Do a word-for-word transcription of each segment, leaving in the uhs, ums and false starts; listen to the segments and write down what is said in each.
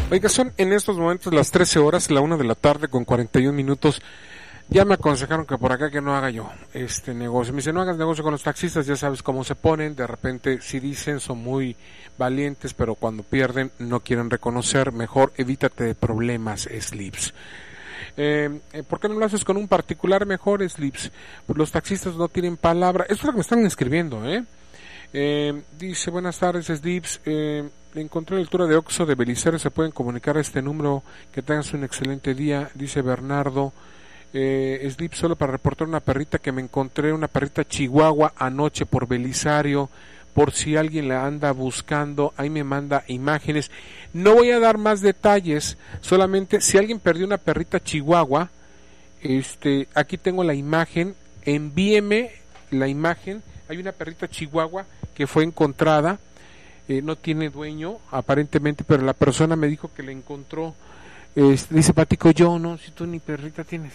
Oiga, son en estos momentos las trece horas, la una de la tarde con cuarenta y un minutos. Ya me aconsejaron que por acá que no haga yo este negocio. Me dicen, no hagas negocio con los taxistas, ya sabes cómo se ponen. De repente, si dicen, son muy valientes, pero cuando pierden no quieren reconocer. Mejor evítate de problemas, Slips. Eh, ¿Por qué no lo haces con un particular mejor, Slips? Pues los taxistas no tienen palabra. Esto es lo que me están escribiendo, ¿eh? Eh, dice, buenas tardes, Slips. Eh, encontré la altura de Oxxo de Belisario. Se pueden comunicar a este número. Que tengas un excelente día, dice Bernardo. Eh, Slip, solo para reportar una perrita que me encontré, una perrita chihuahua anoche por Belisario, por si alguien la anda buscando, ahí me manda imágenes. No voy a dar más detalles, solamente si alguien perdió una perrita chihuahua, este, aquí tengo la imagen, envíeme la imagen. Hay una perrita chihuahua que fue encontrada, eh, no tiene dueño aparentemente, pero la persona me dijo que la encontró. Este, dice Patico, yo no, si tú ni perrita tienes.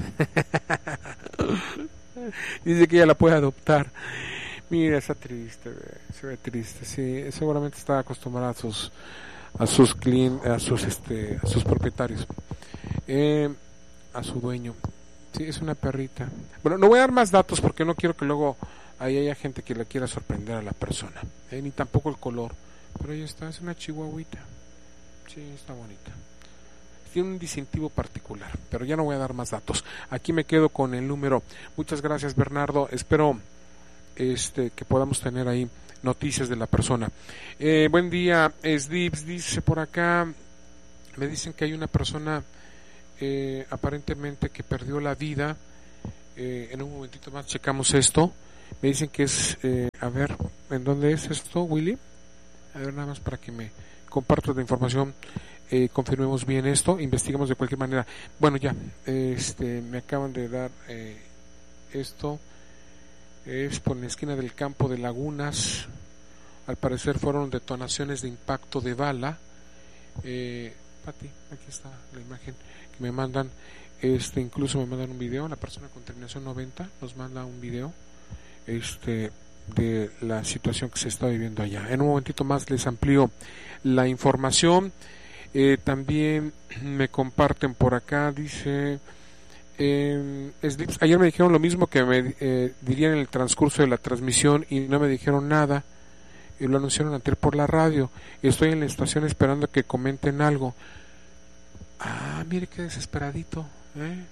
Dice que ella la puede adoptar. Mira, está triste, se ve triste. Sí, seguramente está acostumbrada a sus a sus clientes, a sus este, a sus propietarios, eh, a su dueño. Sí, es una perrita. Bueno, no voy a dar más datos porque no quiero que luego ahí haya gente que le quiera sorprender a la persona, eh, ni tampoco el color. Pero ahí está, es una chihuahuita. Sí, está bonita. Tiene un distintivo particular, pero ya no voy a dar más datos. Aquí me quedo con el número. Muchas gracias, Bernardo. Espero este que podamos tener ahí noticias de la persona. Eh, buen día, Slips, dice por acá, me dicen que hay una persona eh, aparentemente que perdió la vida. Eh, en un momentito más checamos esto. Me dicen que es, eh, a ver, ¿en dónde es esto, Willy? A ver, nada más para que me compartas la información. Eh, confirmemos bien esto, investigamos de cualquier manera. Bueno, ya, este, me acaban de dar eh, esto, es por la esquina del campo de Lagunas. Al parecer fueron detonaciones de impacto de bala. Eh, Pati, aquí está la imagen que me mandan. Este, incluso me mandan un video. La persona con terminación noventa nos manda un video, este, de la situación que se está viviendo allá. En un momentito más les amplío la información. Eh, también me comparten por acá, dice eh, Slips, ayer me dijeron lo mismo que me eh, dirían en el transcurso de la transmisión y no me dijeron nada, y lo anunciaron antes por la radio. Estoy en la estación esperando que comenten algo. Ah, mire qué desesperadito, ¿eh?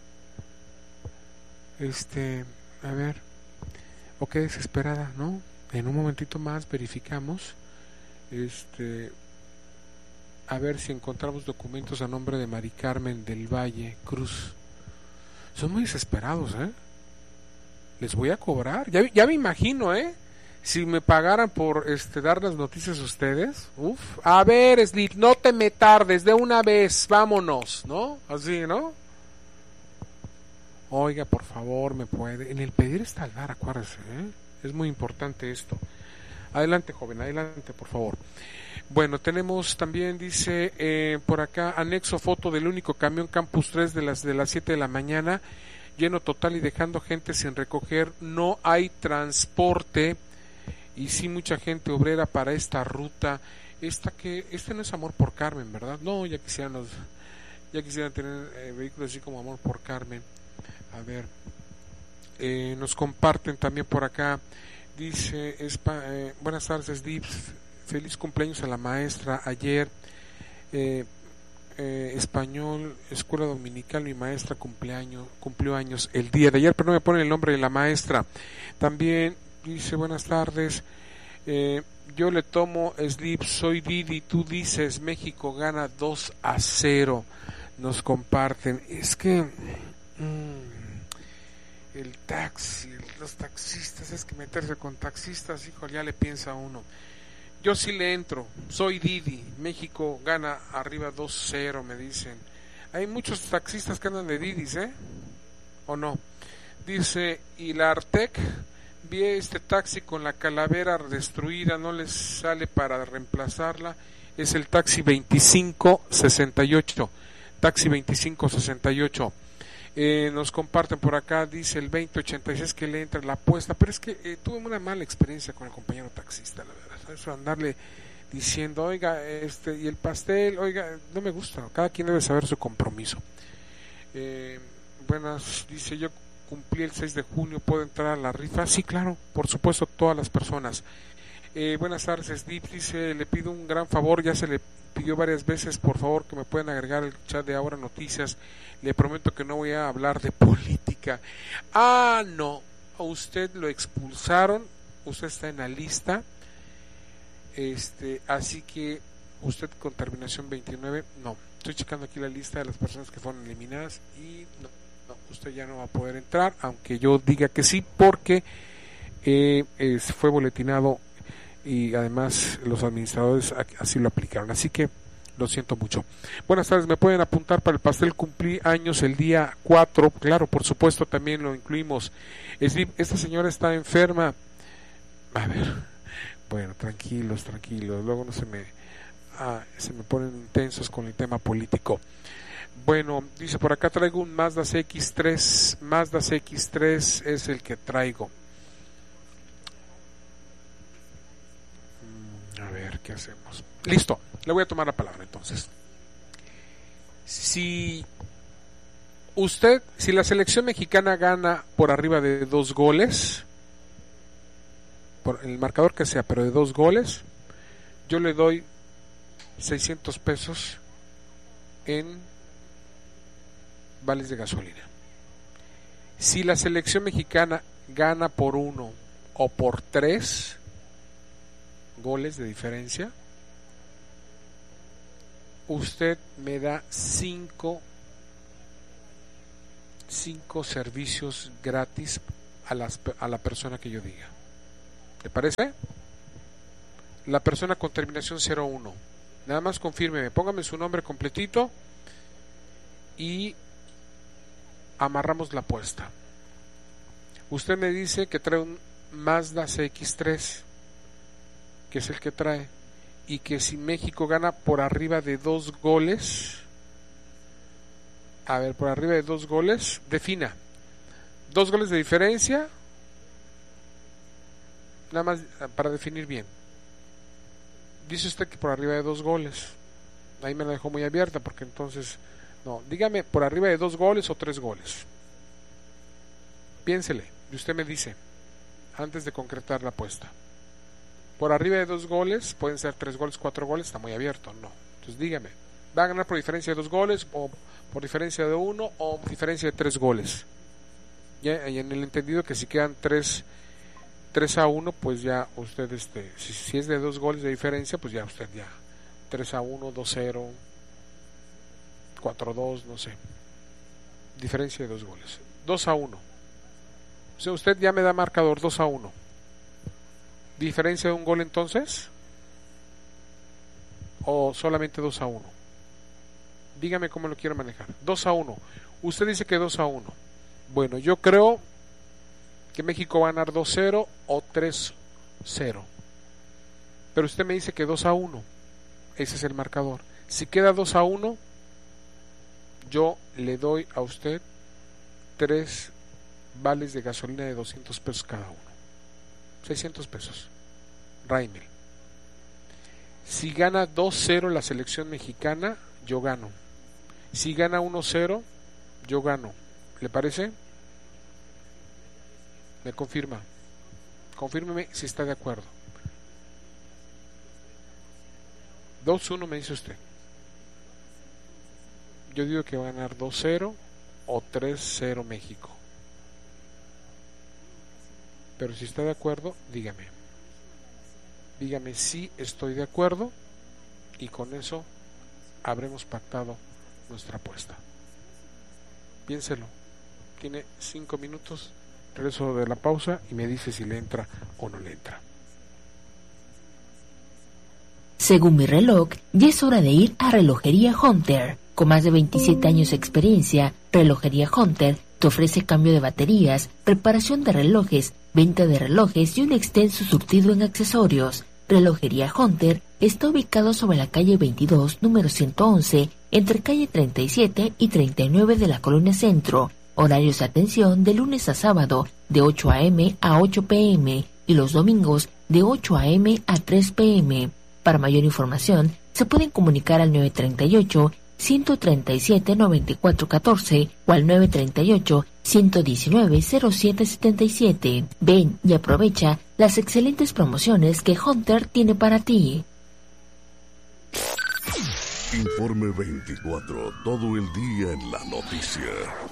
Este, a ver, o qué desesperada, ¿no? En un momentito más verificamos, este, a ver si encontramos documentos a nombre de Mari Carmen del Valle Cruz. Son muy desesperados, ¿eh? Les voy a cobrar. Ya, ya me imagino, ¿eh? Si me pagaran por este dar las noticias a ustedes. Uf. A ver, Slip, no te me tardes, de una vez, vámonos, ¿no? Así, ¿no? Oiga, por favor, me puede. En el pedir está el dar, acuérdese, ¿eh? Es muy importante esto. Adelante, joven, adelante, por favor. Bueno, tenemos también, dice, eh, por acá, anexo foto del único camión Campus tres de las de las siete de la mañana, lleno total y dejando gente sin recoger. No hay transporte y sí mucha gente obrera para esta ruta. Esta que, este no es Amor por Carmen, ¿verdad? No, ya quisieran los, ya quisieran tener eh, vehículos así como Amor por Carmen. A ver, eh, nos comparten también por acá, dice, espa, eh, buenas tardes, Dips. Feliz cumpleaños a la maestra. Ayer, eh, eh, español, escuela dominical, mi maestra cumpleaños, cumplió años el día de ayer, pero no me ponen el nombre de la maestra. También dice, buenas tardes, eh, yo le tomo Slip, soy Didi, tú dices, México gana dos a cero. Nos comparten, es que mmm, el taxi, los taxistas, es que meterse con taxistas, hijo, ya le piensa uno. Yo sí le entro, soy Didi, México gana arriba dos cero, me dicen. Hay muchos taxistas que andan de Didis, ¿eh? ¿O no? Dice, y la Artec, vi este taxi con la calavera destruida, no les sale para reemplazarla. Es el taxi veinticinco sesenta y ocho, taxi veinticinco sesenta y ocho. Eh, nos comparten por acá, dice el veinte ochenta y seis que le entra la apuesta, pero es que eh, tuve una mala experiencia con el compañero taxista, la verdad, eso andarle diciendo, oiga, este, y el pastel, oiga, no me gusta, cada quien debe saber su compromiso. Eh, buenas, dice, yo cumplí el seis de junio, ¿puedo entrar a la rifa? Sí, claro, por supuesto, todas las personas. Eh, buenas tardes, Steve, dice, le pido un gran favor, ya se le pidió varias veces, por favor, que me puedan agregar el chat de Ahora Noticias, le prometo que no voy a hablar de política. Ah, no, a usted lo expulsaron, usted está en la lista, este, así que usted con terminación veintinueve, no, estoy checando aquí la lista de las personas que fueron eliminadas y no, no usted ya no va a poder entrar, aunque yo diga que sí, porque eh, eh, fue boletinado y además los administradores así lo aplicaron, así que lo siento mucho. Buenas tardes, ¿me pueden apuntar para el pastel? Cumplí años el día cuatro, claro, por supuesto, también lo incluimos. Esta señora está enferma. A ver, bueno, tranquilos, tranquilos, luego no se me ah, se me ponen intensos con el tema político. Bueno, dice por acá, traigo un Mazda C X tres, Mazda C X tres es el que traigo. A ver, ¿qué hacemos? Listo, le voy a tomar la palabra entonces. Si usted, si la selección mexicana gana por arriba de dos goles, por el marcador que sea, pero de dos goles, yo le doy seiscientos pesos en vales de gasolina. Si la selección mexicana gana por uno o por tres goles de diferencia, usted me da cinco cinco servicios gratis a las a la persona que yo diga. ¿Le parece? La persona con terminación cero uno. Nada más confírmeme, póngame su nombre completito y amarramos la apuesta. Usted me dice que trae un Mazda C X tres, que es el que trae, y que si México gana por arriba de dos goles, a ver, por arriba de dos goles, defina, dos goles de diferencia, nada más para definir bien. Dice usted que por arriba de dos goles, ahí me la dejó muy abierta, porque entonces, no, dígame, por arriba de dos goles o tres goles, piénsele, y usted me dice, antes de concretar la apuesta. Por arriba de dos goles, pueden ser tres goles, cuatro goles, está muy abierto, no. Entonces dígame, ¿va a ganar por diferencia de dos goles, o por diferencia de uno, o diferencia de tres goles? Ya, y en el entendido que si quedan tres, tres a uno, pues ya usted, este, si, si es de dos goles de diferencia, pues ya usted ya, tres a uno, dos cero, cuatro dos, no sé. Diferencia de dos goles. dos a uno. O sea, usted ya me da marcador dos a uno. ¿Diferencia de un gol entonces? ¿O solamente dos a uno? Dígame cómo lo quiero manejar. dos a uno. Usted dice que dos a uno. Bueno, yo creo que México va a ganar dos cero o tres cero. Pero usted me dice que dos a uno. Ese es el marcador. Si queda dos a uno, yo le doy a usted tres vales de gasolina de doscientos pesos cada uno. seiscientos pesos. Raimel. Si gana dos cero la selección mexicana, yo gano. Si gana uno cero, yo gano. ¿Le parece? Me confirma. Confírmeme si está de acuerdo. dos uno me dice usted. Yo digo que va a ganar dos cero o tres cero México. Pero si está de acuerdo, dígame. Dígame si estoy de acuerdo y con eso habremos pactado nuestra apuesta. Piénselo. Tiene cinco minutos. Regreso de la pausa y me dice si le entra o no le entra. Según mi reloj, ya es hora de ir a Relojería Hunter. Con más de veintisiete años de experiencia, Relojería Hunter te ofrece cambio de baterías, reparación de relojes, venta de relojes y un extenso surtido en accesorios. Relojería Hunter está ubicado sobre la calle veintidós, número ciento once, entre calle treinta y siete y treinta y nueve de la Colonia Centro. Horarios de atención de lunes a sábado de ocho a eme a ocho pe eme y los domingos de ocho a eme a tres pe eme. Para mayor información, se pueden comunicar al nueve tres ocho, uno tres siete, nueve cuatro uno cuatro o al nueve tres ocho, uno uno nueve, cero siete siete siete. Ven y aprovecha las excelentes promociones que Hunter tiene para ti. Informe veinticuatro, todo el día en la noticia.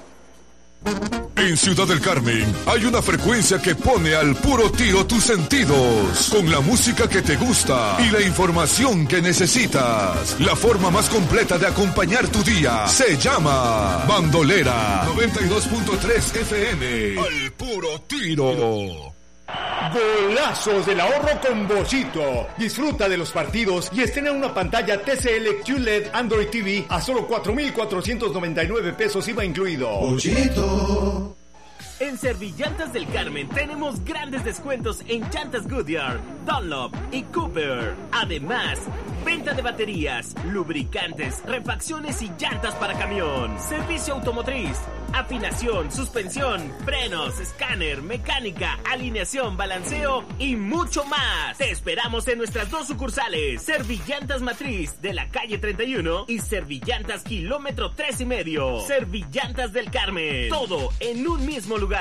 En Ciudad del Carmen hay una frecuencia que pone al puro tiro tus sentidos, con la música que te gusta y la información que necesitas. La forma más completa de acompañar tu día se llama Bandolera noventa y dos punto tres F M. Al puro tiro. Golazos del ahorro con Bollito. Disfruta de los partidos y estrena una pantalla T C L Q L E D Android T V a solo cuatro mil cuatrocientos noventa y nueve pesos I V A incluido. Bollito. En Servillantas del Carmen tenemos grandes descuentos en llantas Goodyear, Dunlop y Cooper. Además, venta de baterías, lubricantes, refacciones y llantas para camión. Servicio automotriz, afinación, suspensión, frenos, escáner, mecánica, alineación, balanceo y mucho más. Te esperamos en nuestras dos sucursales, Servillantas Matriz de la calle treinta y uno y Servillantas kilómetro tres y medio. Servillantas del Carmen, todo en un mismo lugar.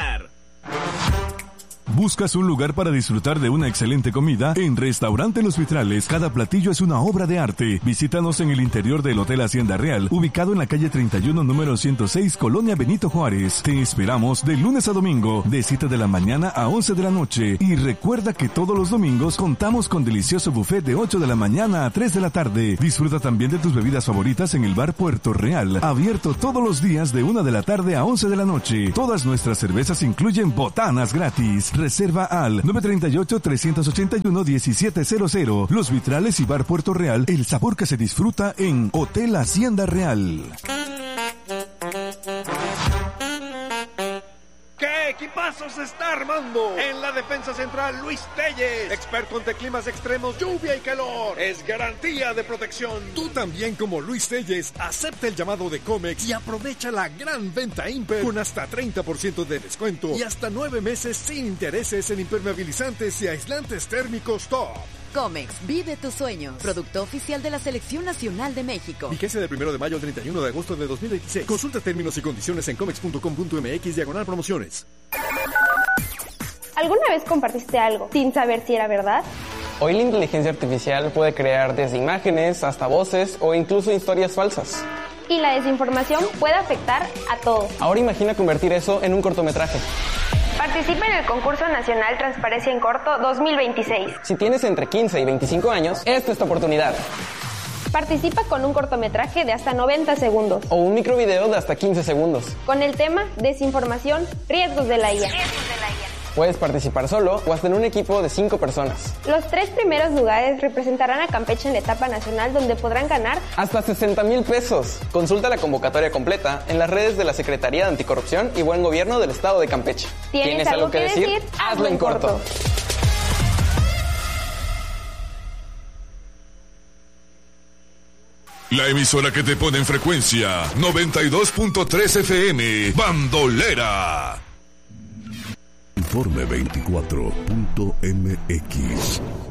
¿Buscas un lugar para disfrutar de una excelente comida? En Restaurante Los Vitrales, cada platillo es una obra de arte. Visítanos en el interior del Hotel Hacienda Real, ubicado en la calle treinta y uno, número ciento seis, Colonia Benito Juárez. Te esperamos de lunes a domingo, de siete de la mañana a once de la noche. Y recuerda que todos los domingos contamos con delicioso buffet de ocho de la mañana a tres de la tarde. Disfruta también de tus bebidas favoritas en el bar Puerto Real, abierto todos los días de una de la tarde a once de la noche. Todas nuestras cervezas incluyen botanas gratis. Reserva al nueve tres ocho, tres ocho uno, uno siete cero cero. Los Vitrales y Bar Puerto Real, el sabor que se disfruta en Hotel Hacienda Real. ¿Qué equipazo se está armando? En la defensa central, Luis Telles, experto ante climas extremos, lluvia y calor. Es garantía de protección. Tú también, como Luis Telles, acepta el llamado de Comex y aprovecha la gran venta Imper con hasta treinta por ciento de descuento y hasta nueve meses sin intereses en impermeabilizantes y aislantes térmicos top. Comex, vive tus sueños. Producto oficial de la Selección Nacional de México. Vigencia del primero de mayo al treinta y uno de agosto de dos mil veintiséis. Consulta términos y condiciones en comex punto com punto m x diagonal promociones. ¿Alguna vez compartiste algo sin saber si era verdad? Hoy la inteligencia artificial puede crear desde imágenes hasta voces o incluso historias falsas. Y la desinformación puede afectar a todos. Ahora imagina convertir eso en un cortometraje. Participa en el concurso nacional Transparencia en Corto dos mil veintiséis. Si tienes entre quince y veinticinco años, esta es tu oportunidad. Participa con un cortometraje de hasta noventa segundos. O un microvideo de hasta quince segundos. Con el tema Desinformación, riesgos de la I A. Riesgos de la I A. Puedes participar solo o hasta en un equipo de cinco personas. Los tres primeros lugares representarán a Campeche en la etapa nacional, donde podrán ganar hasta sesenta mil pesos. Consulta la convocatoria completa en las redes de la Secretaría de Anticorrupción y Buen Gobierno del Estado de Campeche. ¿Tienes, ¿Tienes algo, algo que decir? decir? Hazlo en corto. corto. La emisora que te pone en frecuencia noventa y dos punto tres F M, Bandolera. Informe veinticuatro punto m x.